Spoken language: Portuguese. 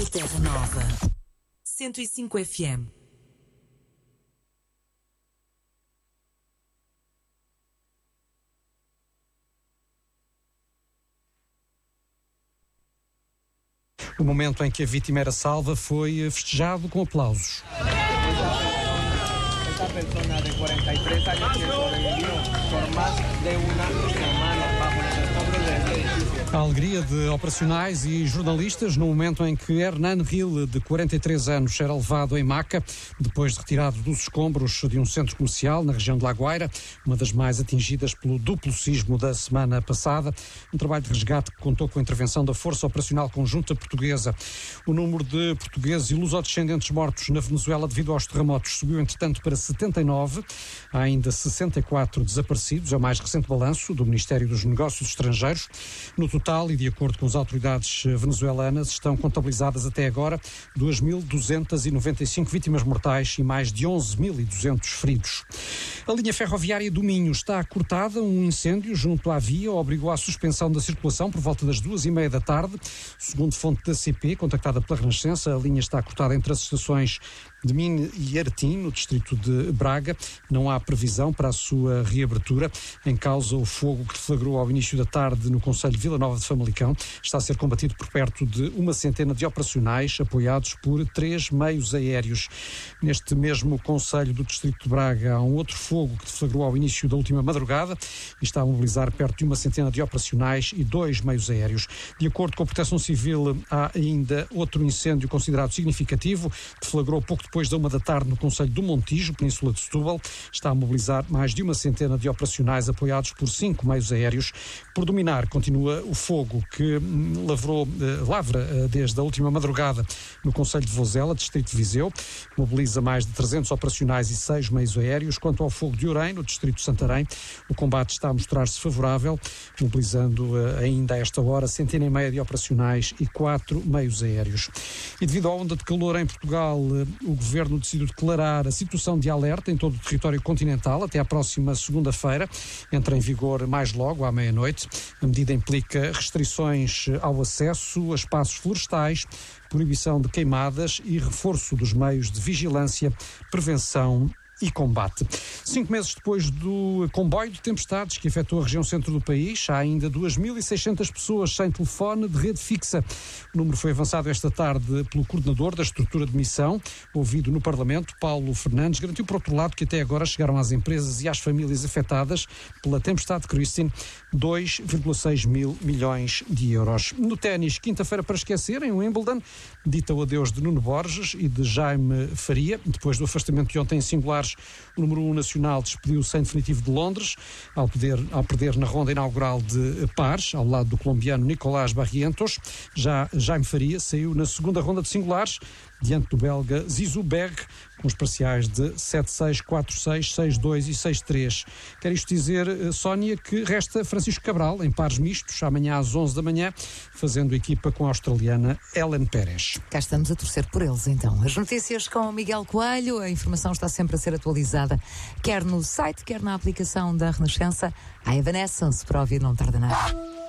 Terra Nova 105 FM. O momento em que a vítima era salva foi festejado com aplausos. Esta persona de 43 años que sobrevivió por más de una semana bajo los escombros del edificio. A alegria de operacionais e jornalistas no momento em que Hernan Hill, de 43 anos, era levado em maca, depois de retirado dos escombros de um centro comercial na região de La Guaira, uma das mais atingidas pelo duplo sismo da semana passada. Um trabalho de resgate que contou com a intervenção da Força Operacional Conjunta Portuguesa. O número de portugueses e lusodescendentes mortos na Venezuela devido aos terremotos subiu, entretanto, para 79. Há ainda 64 desaparecidos, é o mais recente balanço do Ministério dos Negócios Estrangeiros. No total, e de acordo com as autoridades venezuelanas, estão contabilizadas até agora 2.295 vítimas mortais e mais de 11.200 feridos. A linha ferroviária do Minho está cortada. Um incêndio junto à via obrigou à suspensão da circulação por volta das 2h30 da tarde. Segundo fonte da CP, contactada pela Renascença, a linha está cortada entre as estações de Minho e Artim, no distrito de Braga. Não há previsão para a sua reabertura. Em causa, o fogo que deflagrou ao início da tarde no concelho de Vila Nova de Famalicão está a ser combatido por perto de uma centena de operacionais apoiados por 3 meios aéreos. Neste mesmo concelho do distrito de Braga há um outro fogo que deflagrou ao início da última madrugada e está a mobilizar perto de uma centena de operacionais e 2 meios aéreos. De acordo com a Proteção Civil, há ainda outro incêndio considerado significativo que deflagrou pouco depois da 1 da tarde no concelho do Montijo, Península de Setúbal. Está a mobilizar mais de uma centena de operacionais apoiados por 5 meios aéreos. Por dominar, continua o fogo que lavra desde a última madrugada no concelho de Vozela, distrito de Viseu. Mobiliza mais de 300 operacionais e 6 meios aéreos. Quanto ao fogo de Orem, no distrito de Santarém, o combate está a mostrar-se favorável, mobilizando ainda a esta hora centena e meia de operacionais e 4 meios aéreos. E devido à onda de calor em Portugal, o Governo decidiu declarar a situação de alerta em todo o território continental até à próxima segunda-feira. Entra em vigor mais logo, à meia-noite. A medida implica restrições ao acesso a espaços florestais, proibição de queimadas e reforço dos meios de vigilância, prevenção e combate. 5 meses depois do comboio de tempestades que afetou a região centro do país, há ainda 2.600 pessoas sem telefone de rede fixa. O número foi avançado esta tarde pelo coordenador da estrutura de missão, ouvido no Parlamento, Paulo Fernandes, garantiu por outro lado que até agora chegaram às empresas e às famílias afetadas pela tempestade Christine 2,6 mil milhões de euros. No ténis, quinta-feira para esquecer, em Wimbledon, dita o adeus de Nuno Borges e de Jaime Faria, depois do afastamento de ontem em singulares. O número 1 nacional despediu-se em definitivo de Londres, ao perder na ronda inaugural de pares, ao lado do colombiano Nicolás Barrientos. Já Jaime Faria saiu na segunda ronda de singulares, diante do belga Zizou Berg, com os parciais de 7-6, 4-6, 6-2 e 6-3. Quer isto dizer, Sónia, que resta Francisco Cabral em pares mistos, amanhã às 11 da manhã, fazendo equipa com a australiana Ellen Pérez. Cá estamos a torcer por eles, então. As notícias com o Miguel Coelho, a informação está sempre a ser atualizada, quer no site, quer na aplicação da Renascença. A Evanescence, para ouvir não tarda nada.